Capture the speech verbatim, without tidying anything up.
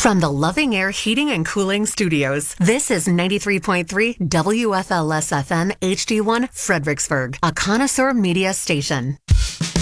From the Loving Air Heating and Cooling Studios, this is ninety-three point three W F L S F M H D one Fredericksburg, a connoisseur media station.